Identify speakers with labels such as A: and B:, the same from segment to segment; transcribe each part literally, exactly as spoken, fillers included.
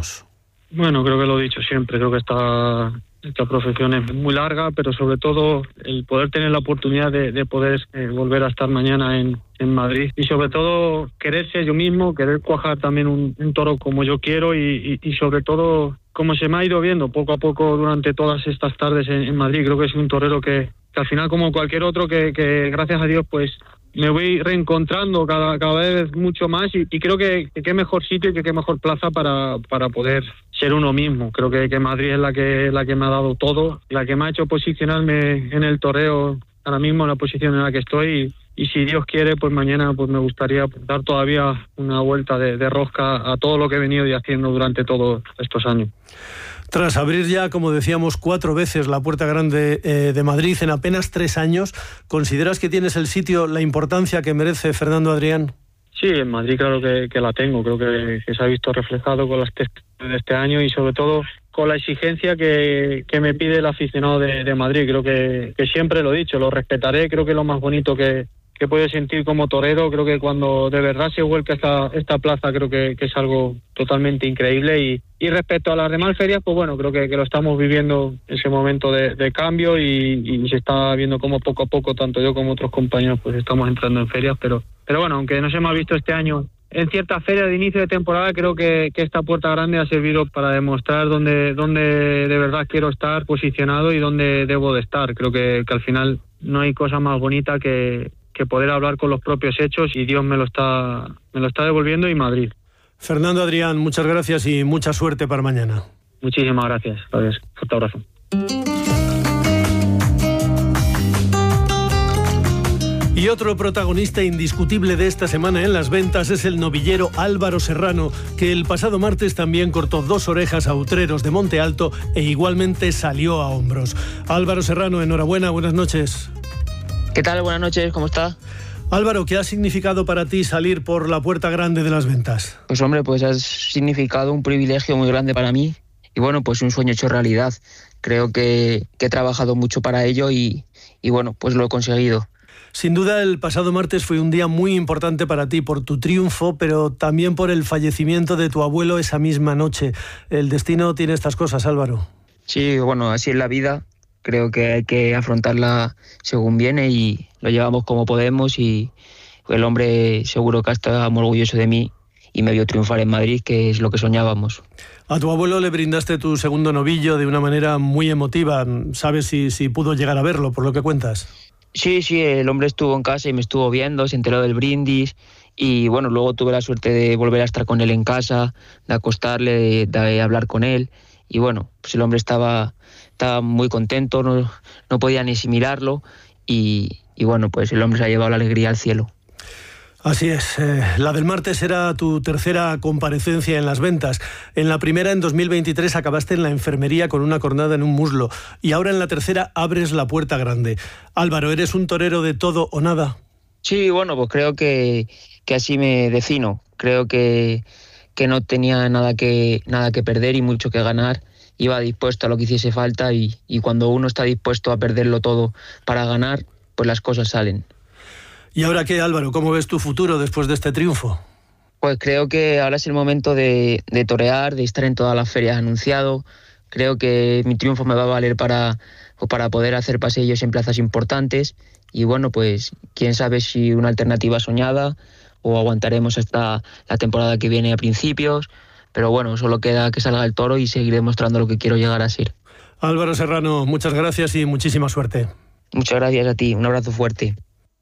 A: Cuéntanos.
B: Bueno, creo que lo he dicho siempre, creo que esta, esta profesión es muy larga, pero sobre todo el poder tener la oportunidad de, de poder eh, volver a estar mañana en, en Madrid y sobre todo quererse yo mismo, querer cuajar también un, un toro como yo quiero y, y, y sobre todo como se me ha ido viendo poco a poco durante todas estas tardes en, en Madrid. Creo que es un torero que, que al final, como cualquier otro, que, que gracias a Dios pues me voy reencontrando cada, cada vez mucho más y, y creo que qué mejor sitio y que qué mejor plaza para, para poder ser uno mismo. Creo que, que Madrid es la que, la que me ha dado todo, la que me ha hecho posicionarme en el toreo ahora mismo en la posición en la que estoy y, y si Dios quiere, pues mañana pues me gustaría dar todavía una vuelta de, de rosca a todo lo que he venido y haciendo durante todos estos años.
A: Tras abrir ya, como decíamos, cuatro veces la Puerta Grande eh, de Madrid en apenas tres años, ¿consideras que tienes el sitio, la importancia que merece Fernando Adrián?
B: Sí, en Madrid claro que, que la tengo, creo que, que se ha visto reflejado con las testas de este año y sobre todo con la exigencia que, que me pide el aficionado de, de Madrid. Creo que, que siempre lo he dicho, lo respetaré, creo que lo más bonito que, que puedo sentir como torero, creo que cuando de verdad se vuelca esta, esta plaza, creo que, que es algo totalmente increíble y, y respecto a las demás ferias, pues bueno, creo que, que lo estamos viviendo ese momento de, de cambio y, y se está viendo como poco a poco, tanto yo como otros compañeros, pues estamos entrando en ferias, pero, pero bueno, aunque no se me ha visto este año en ciertas ferias de inicio de temporada, creo que, que esta Puerta Grande ha servido para demostrar dónde, dónde de verdad quiero estar posicionado y dónde debo de estar. Creo que, que al final no hay cosa más bonita que, que poder hablar con los propios hechos y Dios me lo está, me lo está devolviendo y Madrid.
A: Fernando Adrián, muchas gracias y mucha suerte para mañana.
B: Muchísimas gracias. Gracias. Fuerte abrazo.
A: Y otro protagonista indiscutible de esta semana en las ventas es el novillero Álvaro Serrano, que el pasado martes también cortó dos orejas a utreros de Monte Alto e igualmente salió a hombros. Álvaro Serrano, enhorabuena, buenas noches.
C: ¿Qué tal? Buenas noches, ¿cómo está?
A: Álvaro, ¿qué ha significado para ti salir por la Puerta Grande de las ventas?
C: Pues hombre, pues ha significado un privilegio muy grande para mí y bueno, pues un sueño hecho realidad. Creo que, que he trabajado mucho para ello y, y bueno, pues lo he conseguido.
A: Sin duda, el pasado martes fue un día muy importante para ti por tu triunfo, pero también por el fallecimiento de tu abuelo esa misma noche. El destino tiene estas cosas, Álvaro.
C: Sí, bueno, así es la vida. Creo que hay que afrontarla según viene y lo llevamos como podemos y el hombre seguro que está muy orgulloso de mí y me vio triunfar en Madrid, que es lo que soñábamos.
A: A tu abuelo le brindaste tu segundo novillo de una manera muy emotiva. ¿Sabes si, si pudo llegar a verlo, por lo que cuentas?
C: Sí, sí, el hombre estuvo en casa y me estuvo viendo, se enteró del brindis y bueno, luego tuve la suerte de volver a estar con él en casa, de acostarle, de, de hablar con él y bueno, pues el hombre estaba, estaba muy contento, no, no podía ni asimilarlo y, y bueno, pues el hombre se ha llevado la alegría al cielo.
A: Así es, eh, la del martes era tu tercera comparecencia en las ventas. En la primera, en dos mil veintitrés, acabaste en la enfermería con una cornada en un muslo y ahora en la tercera abres la Puerta Grande. Álvaro, ¿eres un torero de todo o nada?
C: Sí, bueno, pues creo que, que así me defino. Creo que, que no tenía nada que, nada que perder y mucho que ganar. Iba dispuesto a lo que hiciese falta y, y cuando uno está dispuesto a perderlo todo para ganar, pues las cosas salen.
A: ¿Y ahora qué, Álvaro? ¿Cómo ves tu futuro después de este triunfo?
C: Pues creo que ahora es el momento de, de torear, de estar en todas las ferias anunciado. Creo que mi triunfo me va a valer para, para poder hacer paseillos en plazas importantes. Y bueno, pues quién sabe si una alternativa soñada o aguantaremos hasta la temporada que viene a principios. Pero bueno, solo queda que salga el toro y seguir demostrando lo que quiero llegar a ser.
A: Álvaro Serrano, muchas gracias y muchísima suerte.
C: Muchas gracias a ti, un abrazo fuerte.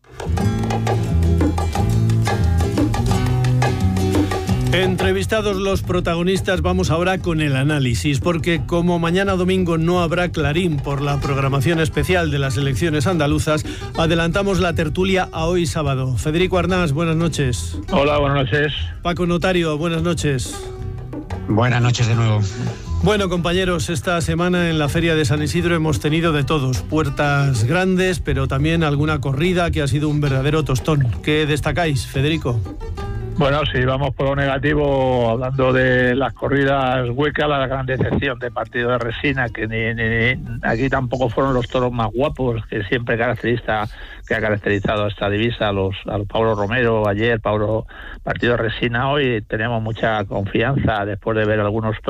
A: Entrevistados los protagonistas, vamos ahora con el análisis, porque como mañana domingo no habrá Clarín por la programación especial de las elecciones andaluzas, adelantamos la tertulia a hoy sábado. Federico Arnás, buenas noches.
D: Hola, buenas noches.
A: Paco Notario, buenas noches.
E: Buenas noches de nuevo.
A: Bueno, compañeros, esta semana en la Feria de San Isidro hemos tenido de todos, puertas grandes, pero también alguna corrida que ha sido un verdadero tostón. ¿Qué destacáis, Federico?
D: Bueno, si vamos por lo negativo, hablando de las corridas huecas, la gran decepción de Partido de Resina, que ni, ni, ni, aquí tampoco fueron los toros más guapos, que siempre caracteriza, que ha caracterizado a esta divisa, a los, a los Paulo Romero ayer, Paulo Partido de Resina hoy. Tenemos mucha confianza después de ver algunos toros